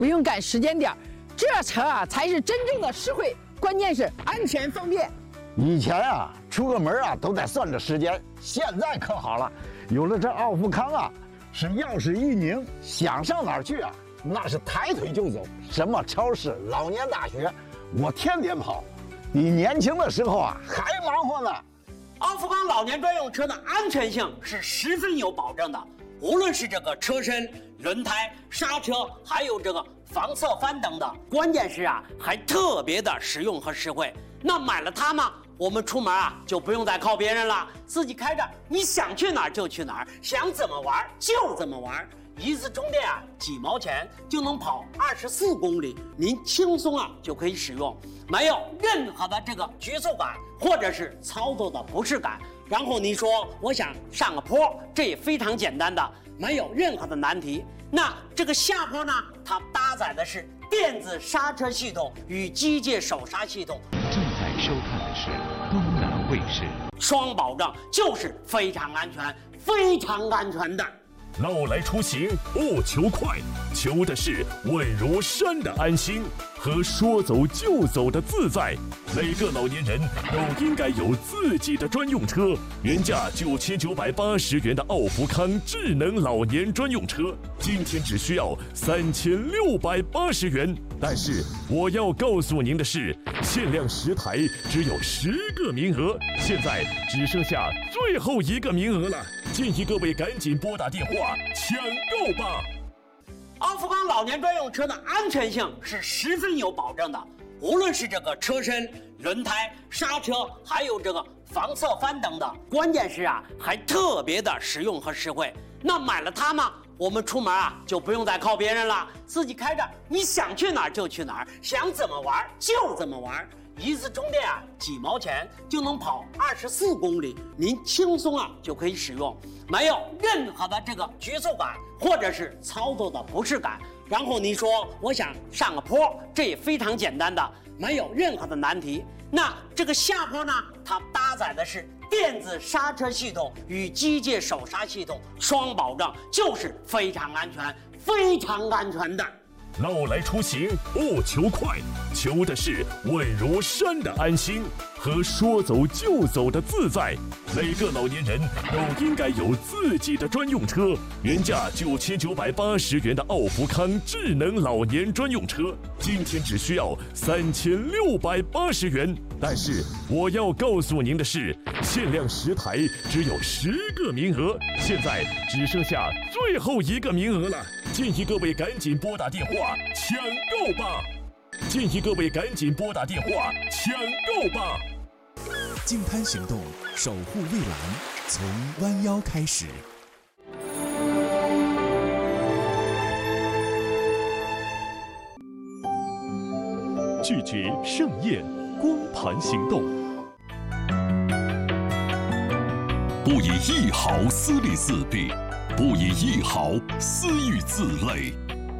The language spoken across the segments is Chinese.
不用赶时间点，这车啊才是真正的实惠，关键是安全方便。 以前啊，出个门啊都得算着时间，现在可好了，有了这奥富康啊，是钥匙一拧，想上哪儿去啊，那是抬腿就走。什么超市、老年大学，我天天跑，比年轻的时候啊还忙活呢。 奥富康老年专用车的安全性是十分有保证的，无论是这个车身、轮胎、刹车，还有这个防侧翻等等，关键是啊还特别的实用和实惠。那买了它呢，我们出门啊就不用再靠别人了，自己开着，你想去哪儿就去哪儿，想怎么玩就怎么玩。一次充电啊几毛钱就能跑24公里，您轻松啊就可以使用，没有任何的这个局促感或者是操作的不适感。然后你说我想上个坡，这也非常简单的，没有任何的难题。那这个下坡呢，它搭载的是电子刹车系统与机械手刹系统。 正在收看的是东南卫视， 双保证，就是非常安全、非常安全的。 老来出行不求快，求的是稳如山的安心和说走就走的自在。每个老年人都应该有自己的专用车。原价9980元的奥福康智能老年专用车，今天只需要3680元。但是我要告诉您的是，限量10台，只有10个名额，现在只剩下最后1个名额了。建议各位赶紧拨打电话抢购吧。 奥富康老年专用车的安全性是十分有保证的，无论是这个车身、轮胎、刹车，还有这个防侧翻等等，关键是啊还特别的实用和实惠。那买了它呢，我们出门啊就不用再靠别人了，自己开着，你想去哪儿就去哪儿，想怎么玩就怎么玩。一次充电啊几毛钱就能跑24公里，您轻松啊就可以使用，没有任何的这个局促感或者是操作的不适感。然后你说我想上个坡，这也非常简单的，没有任何的难题。那这个下坡呢，它搭载的是电子刹车系统与机械手刹系统，双保证，就是非常安全、非常安全的。 老来出行不求快，求的是稳如山的安心和说走就走的自在。每个老年人都应该有自己的专用车。原价9980元的奥福康智能老年专用车，今天只需要3680元。但是我要告诉您的是，限量10台，只有10个名额，现在只剩下最后1个名额了。建议各位赶紧拨打电话抢购吧！建议各位赶紧拨打电话抢购吧！ 净滩行动，守护蔚蓝，从弯腰开始。 拒绝盛宴，光盘行动。 不以一毫私利自毙，不以一毫私欲自累。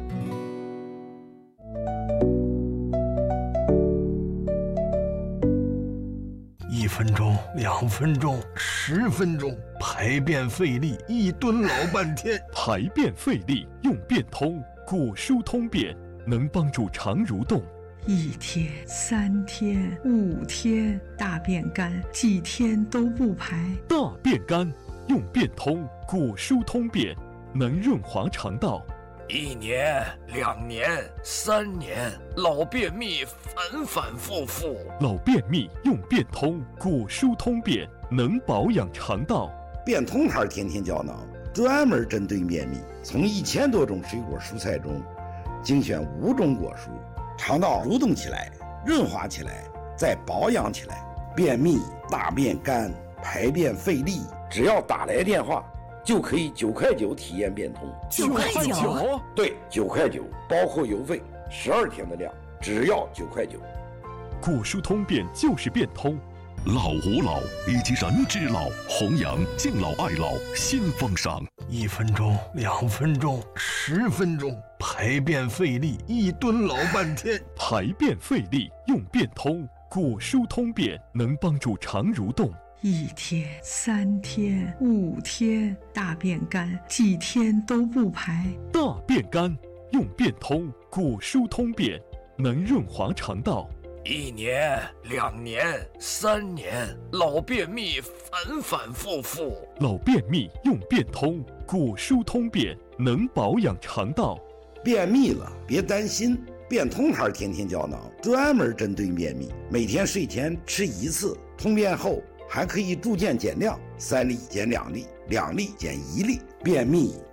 1分钟、2分钟、10分钟，排便费力，一蹲老半天。 排便费力用便通，果蔬通便能帮助肠蠕动。 1天、3天、5天，大便干，几天都不排。 大便干用便通，果蔬通便能润滑肠道。 1年、2年、3年，老便秘反反复复。 老便秘用便通，果蔬通便能保养肠道。 便通牌天天胶囊专门针对便秘，从1000多种水果蔬菜中精选5种果蔬，肠道蠕动起来，润滑起来，再保养起来。便秘、大便干、排便费力，只要打来电话就可以9块9体验便通。 9块9？ 对，9块9，包括邮费，12天的量，只要9块9。 果蔬通便就是便通。 老吾老以及人之老，弘扬敬老爱老新风尚。 1分钟、2分钟、10分钟，排便费力，一蹲老半天。 排便费力用便通，果蔬通便能帮助肠蠕动。 1天、3天、5天，大便干，几天都不排。 大便干用变通，古书通便，能润滑肠道。 1年、2年、3年，老便秘反反复复。 老便秘用变通，古书通便，能保养肠道。 便秘了别担心，变通牌天天胶囊专门针对便秘，每天睡前吃1次，通便后还可以逐渐减量，3粒减2粒，2粒减1粒，便秘